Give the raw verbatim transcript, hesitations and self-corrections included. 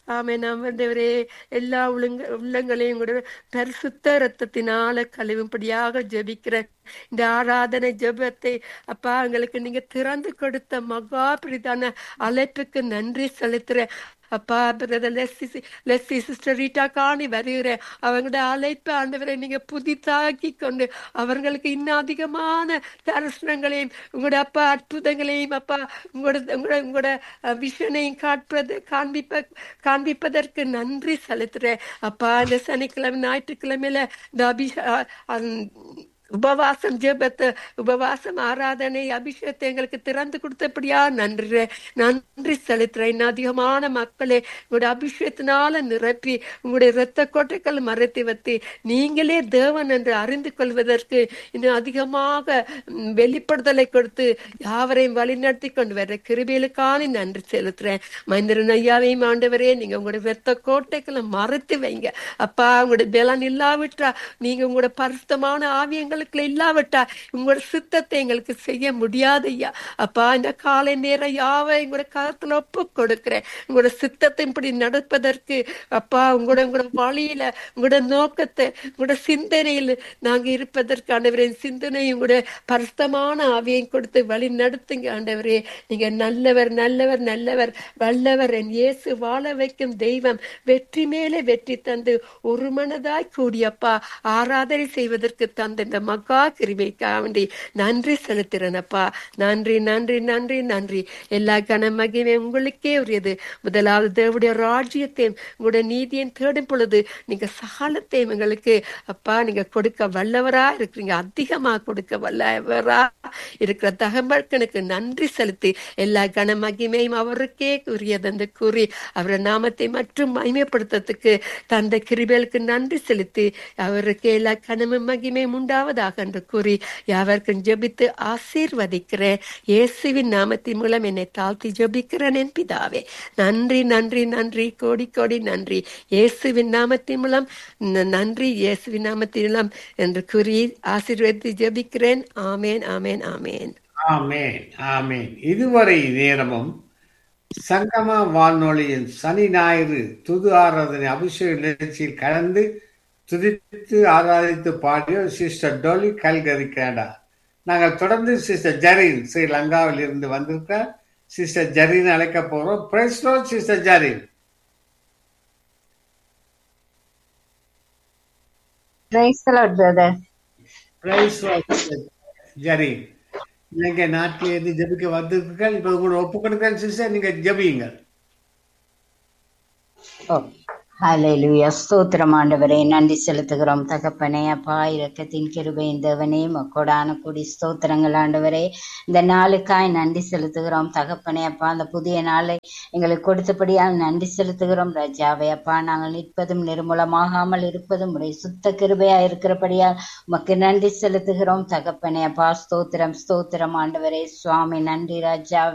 ஆமென் ஆண்டவரே. எல்லா உள்ளங்க உள்ளங்களையும் கூட பரிசுத்த இரத்தத்தினால கழுவும்படியாக ஜெபிக்கிறேன். இந்த ஆராதனை ஜெபத்தை அப்பா எங்களுக்கு நீங்க திறந்து கொடுத்த மகா பிரிதான அழைப்புக்கு நன்றி செலுத்துறேன். அப்பா brother lessee lessee sister Rita காணி வருகிறேன். அவங்களோட அழைப்பு ஆண்டவரை நீங்க புதிதாக்கி கொண்டு அவர்களுக்கு இன்னும் அதிகமான தரிசனங்களையும் உங்களோட அப்பா அற்புதங்களையும் அப்பா உங்களோட உங்களோட உங்களோட விஷனையும் காண்பது காண்பிப்ப காண்பிப்பதற்கு நன்றி செலுத்துறேன். அப்பா இந்த சனிக்கிழமை ஞாயிற்றுக்கிழமையில இந்த அபிஷா உபவாசம் ஜெபத்தை உபவாசம் ஆராதனை அபிஷேகத்தை எங்களுக்கு திறந்து கொடுத்தபடியா நன்றி நன்றி செலுத்துறேன். இன்னும் அதிகமான மக்களை உங்களுடைய அபிஷேகத்தினால நிரப்பி உங்களுடைய இரத்த கோட்டைகள் மறைத்து வைத்து நீங்களே தேவன் என்று அறிந்து கொள்வதற்கு இன்னும் அதிகமாக வெளிப்படுதலை கொடுத்து யாவரையும் வழிநடத்தி கொண்டு வர்ற கிருபைகளுக்கான நன்றி செலுத்துறேன். மந்திரன் ஐயாவையும் ஆண்டவரே நீங்க உங்களுடைய இரத்த கோட்டைகளை மறைத்து வைங்க. அப்பா உங்களுடைய பலன் இல்லாவிட்டா நீங்க உங்களோட பரிசுத்தமான ஆவியங்கள் இல்லாவிட்டா உங்களோட சித்தத்தை எங்களுக்கு செய்ய முடியாது ஐயா. அப்பா இந்த காலை நேரம் யாவை உங்களோட கருத்துல ஒப்பு கொடுக்கிறேன். உங்களோட சித்தத்தை இப்படி நடப்பதற்கு அப்பா உங்களோட உங்களோட வழியில உங்களோட நோக்கத்தை உங்களோட சிந்தனையில் நாங்க இருப்பதற்கு ஆண்டவரே சிந்தனை உங்களோட பரிசுத்தமான ஆவியை கொடுத்து வழி நடத்துங்க ஆண்டவரே. நீங்க நல்லவர் நல்லவர் நல்லவர் வல்லவர். என் இயேசு வாழ வைக்கும் தெய்வம் வெற்றி மேலே வெற்றி தந்து ஒரு மனதாய் கூடியப்பா ஆராதனை செய்வதற்கு தந்த இந்த மகா கிருபைக்காக வேண்டி நன்றி செலுத்துறேனப்பா. நன்றி நன்றி நன்றி நன்றி. எல்லா கன மகிமை உங்களுக்கே உரியது. முதலாவது தேவனுடைய ராஜ்யத்தையும் உங்களுடைய நீதியையும் தேடும் பொழுது நீங்க சகலத்தையும் எங்களுக்கு அப்பா நீங்க கொடுக்க வல்லவரா இருக்கிறீங்க. அதிகமா கொடுக்க வல்லவரா இருக்கிற தகவல்களுக்கு நன்றி செலுத்தி எல்லா கன மகிமையும் அவருக்கே உரியது என்று கூறி அவருடைய நாமத்தை மற்றும் மகிமைப்படுத்துறதுக்கு தந்த கிருபைகளுக்கு நன்றி செலுத்தி அவருக்கு எல்லா கனமும் மகிமையும் உண்டாவதாக என்று கூறி யாவருக்கும் ஜெபித்து ஆசீர்வதிக்கிறேன். இயேசுவின் நாமத்தின் மூலம் என்னை தாழ்த்தி ஜெபிக்கிறேன் என் பிதாவே. நன்றி நன்றி நன்றி கோடி கோடி நன்றி. இயேசுவின் நாமத்தின் மூலம் நன்றி. இயேசுவின் நாமத்தின் மூலம் என்று கூறி ஆசீர்வதித்து ஜெபிக்கிறேன். ஆமேன் ஆமேன் ஆமேன் ஆமேன் ஆமேன். இதுவரை நேரமும் சங்கம வானொலியின் சனி ஞாயிறு துது ஆராதனை அபிஷேக நிகழ்ச்சியில் கலந்து துதித்து ஆராதித்து பாடிய சிஸ்டர் டோலி கல்கரி கனடா. நாங்கள் தொடர்ந்து சிஸ்டர் ஜரீன் ஸ்ரீலங்காவில் இருந்து வந்திருக்க சிஸ்டர் ஜரீன் அழைக்க போறோம். Price Lord sister Zareen. Price Lord brother. Price Lord Zareen. நீங்க நாட்டில் இருந்து ஜெபிக்க வந்திருக்கீர்கள். இப்ப கூட ஒப்பு கொடுக்கிறேன் சிஸ்டர், நீங்க ஜெபியுங்கள். ஓ ஹல்லேலூயா. ஸ்தோத்திரம் ஆண்டவரே, நன்றி செலுத்துகிறோம் தகப்பனே. அப்பா இரக்கத்தின் கிருபையின் தேவனே, மக்கோடான கூடி ஸ்தோத்திரங்கள் ஆண்டவரே. இந்த நாளுக்காய் நன்றி செலுத்துகிறோம் தகப்பனே. அப்பா அந்த புதிய நாளை எங்களுக்கு கொடுத்தபடியால் நன்றி செலுத்துகிறோம் ராஜாவே. அப்பா நாங்கள் நிற்பதும் நிர்மூலமாகாமல் இருப்பதும் உடைய சுத்த கிருபையா இருக்கிறபடியால் உமக்கு நன்றி செலுத்துகிறோம் தகப்பனே. அப்பா ஸ்தோத்திரம் ஸ்தோத்திரம் ஆண்டவரே. சுவாமி நன்றி ராஜாவே.